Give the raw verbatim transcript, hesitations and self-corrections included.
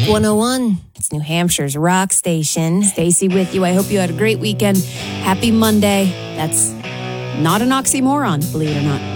one oh one. It's New Hampshire's rock station. Stacey with you. I hope you had a great weekend. Happy Monday. That's not an oxymoron, believe it or not.